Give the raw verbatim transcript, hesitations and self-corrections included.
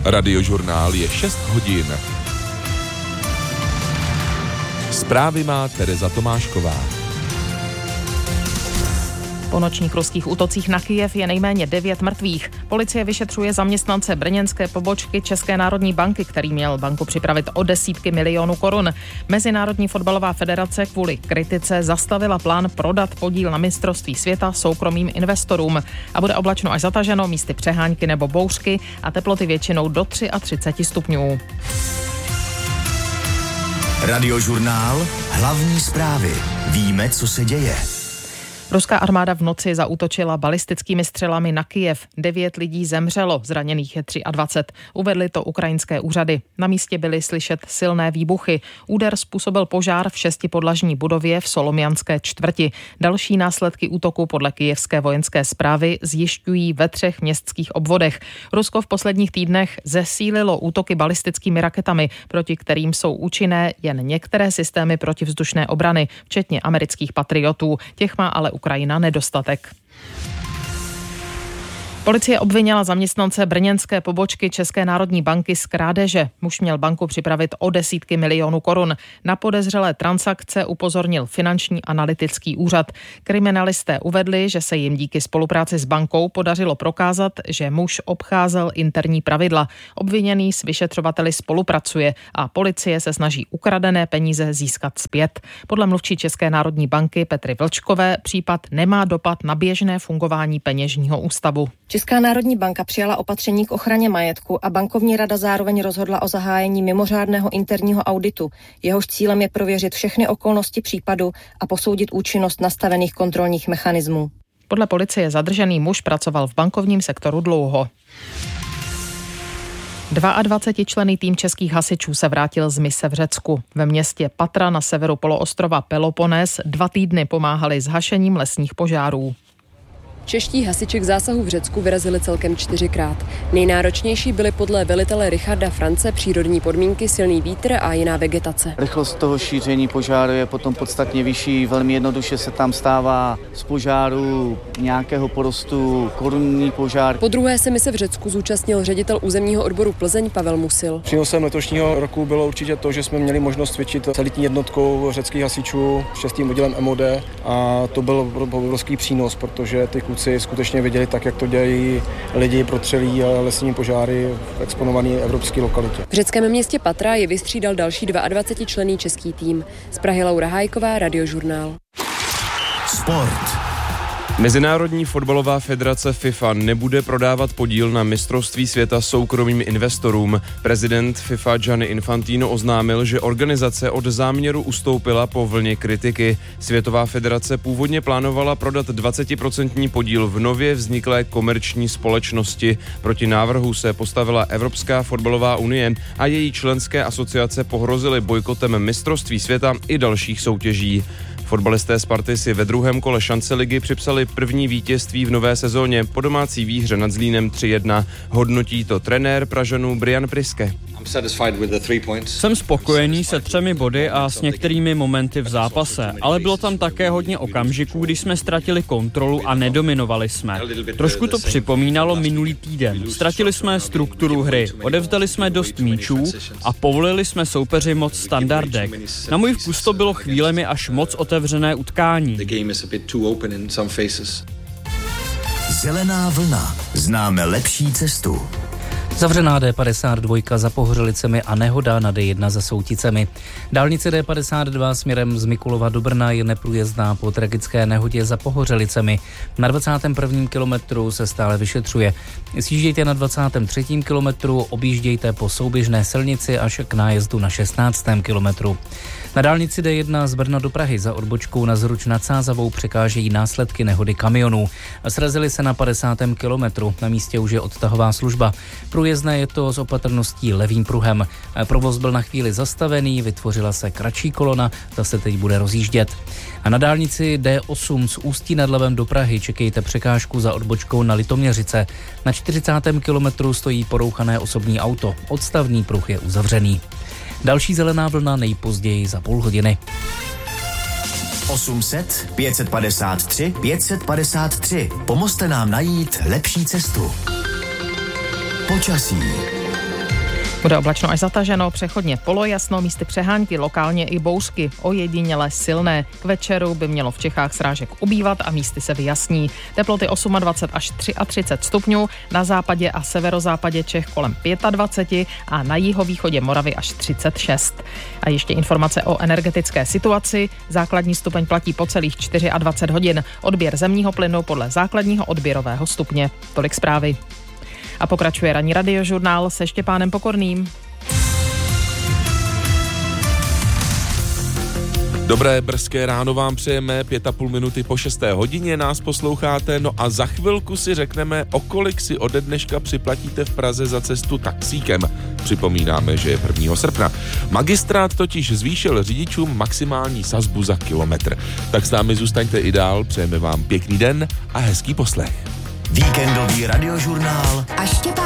Radiožurnál je šest hodin. Zprávy má Tereza Tomášková. Po nočních ruských útocích na Kyjev je nejméně devět mrtvých. Policie vyšetřuje zaměstnance brněnské pobočky České národní banky, který měl banku připravit o desítky milionů korun. Mezinárodní fotbalová federace kvůli kritice zastavila plán prodat podíl na mistrovství světa soukromým investorům. A bude oblačno až zataženo, místy přehánky nebo bouřky a teploty většinou do třicet tři stupňů. Radiožurnál, hlavní zprávy. Víme, co se děje. Ruská armáda v noci zaútočila balistickými střelami na Kyjev. Devět lidí zemřelo, zraněných je dvacet tři. Uvedly to ukrajinské úřady. Na místě byly slyšet silné výbuchy. Úder způsobil požár v šestipodlažní budově v Solomianské čtvrti. Další následky útoku podle kyjevské vojenské správy zjišťují ve třech městských obvodech. Rusko v posledních týdnech zesílilo útoky balistickými raketami, proti kterým jsou účinné jen některé systémy protivzdušné obrany, včetně amerických patriotů. Těch má ale Ukrajina nedostatek. Policie obvinila zaměstnance brněnské pobočky České národní banky z krádeže. Muž měl banku připravit o desítky milionů korun. Na podezřelé transakce upozornil Finanční analytický úřad. Kriminalisté uvedli, že se jim díky spolupráci s bankou podařilo prokázat, že muž obcházel interní pravidla. Obviněný s vyšetřovateli spolupracuje a policie se snaží ukradené peníze získat zpět. Podle mluvčí České národní banky Petry Vlčkové případ nemá dopad na běžné fungování peněžního ústavu. Česká národní banka přijala opatření k ochraně majetku a bankovní rada zároveň rozhodla o zahájení mimořádného interního auditu. Jehož cílem je prověřit všechny okolnosti případu a posoudit účinnost nastavených kontrolních mechanismů. Podle policie zadržený muž pracoval v bankovním sektoru dlouho. dvacetičlenný tým českých hasičů se vrátil z mise v Řecku. Ve městě Patra na severu poloostrova Peloponés dva týdny pomáhali s hašením lesních požárů. Čeští hasiči k zásahu v Řecku vyrazili celkem čtyřikrát. Nejnáročnější byly podle velitele Richarda France přírodní podmínky, silný vítr a jiná vegetace. Rychlost toho šíření požáru je potom podstatně vyšší. Velmi jednoduše se tam stává z požáru nějakého porostu korunní požár. Po druhé se mise v Řecku zúčastnil ředitel územního odboru Plzeň Pavel Musil. Přínosem letošního roku bylo určitě to, že jsme měli možnost cvičit celitní jednotkou řeckých hasičů s šestým oddělem M O D a to byl obrovský přínos, protože ty kluci skutečně viděli tak, jak to dělají lidi protřelí lesní požáry v exponované evropské lokalitě. V řeckém městě Patra je vystřídal další dvacetičlenný český tým. Z Prahy Laura Hájková, Radiožurnál. Sport. Mezinárodní fotbalová federace FIFA nebude prodávat podíl na mistrovství světa soukromým investorům. Prezident FIFA Gianni Infantino oznámil, že organizace od záměru ustoupila po vlně kritiky. Světová federace původně plánovala prodat dvacetiprocentní podíl v nově vzniklé komerční společnosti. Proti návrhu se postavila Evropská fotbalová unie a její členské asociace pohrozily bojkotem mistrovství světa i dalších soutěží. Fotbalisté Sparty si ve druhém kole šance ligy připsali první vítězství v nové sezóně po domácí výhře nad Zlínem tři jedna. Hodnotí to trenér Pražanů Brian Priske. Jsem spokojený se třemi body a s některými momenty v zápase, ale bylo tam také hodně okamžiků, když jsme ztratili kontrolu a nedominovali jsme. Trošku to připomínalo minulý týden. Ztratili jsme strukturu hry, odevzdali jsme dost míčů a povolili jsme soupeři moc standardek. Na můj vkus to bylo chvílemi až moc otevřené utkání. Zelená vlna. Známe lepší cestu. Zavřená D padesát dva za Pohořelicemi a nehoda na D jedna za Souticemi. Dálnice D padesát dva směrem z Mikulova do Brna je neprůjezdná po tragické nehodě za Pohořelicemi. Na dvacátém prvním kilometru se stále vyšetřuje. Sjíždějte na dvacátém třetím kilometru, objíždějte po souběžné silnici až k nájezdu na šestnáctém kilometru. Na dálnici D jedna z Brna do Prahy za odbočkou na Zruč nad Sázavou překážejí následky nehody kamionů. Srazili se na padesátém kilometru, na místě už je odtahová služba. Průjezdné je to s opatrností levým pruhem. Provoz byl na chvíli zastavený, vytvořila se kratší kolona, ta se teď bude rozjíždět. A na dálnici D osm z Ústí nad Labem do Prahy čekejte překážku za odbočkou na Litoměřice. Na čtyřicátém kilometru stojí porouchané osobní auto, odstavný pruh je uzavřený. Další zelená vlna nejpozději za půl hodiny. osm set, pět set padesát tři, pět set padesát tři. Pomozte nám najít lepší cestu. Počasí. Bude oblačno až zataženo, přechodně polojasno, místy přehánky, lokálně i bouřky, ojediněle silné. K večeru by mělo v Čechách srážek ubývat a místy se vyjasní. Teploty dvacet osm až třicet tři stupňů, na západě a severozápadě Čech kolem dvacet pět a na jihovýchodě Moravy až třicet šest. A ještě informace o energetické situaci. Základní stupeň platí po celých dvacet čtyři hodin. Odběr zemního plynu podle základního odběrového stupně. Tolik zprávy. A pokračuje ranní radiožurnál se Štěpánem Pokorným. Dobré brzké ráno vám přejeme, pět a půl minuty po šesté hodině nás posloucháte, no a za chvilku si řekneme, o kolik si ode dneška připlatíte v Praze za cestu taxíkem. Připomínáme, že je prvního srpna. Magistrát totiž zvýšil řidičům maximální sazbu za kilometr. Tak s námi zůstaňte i dál, přejeme vám pěkný den a hezký poslech. Víkendový radiožurnál a Štěpán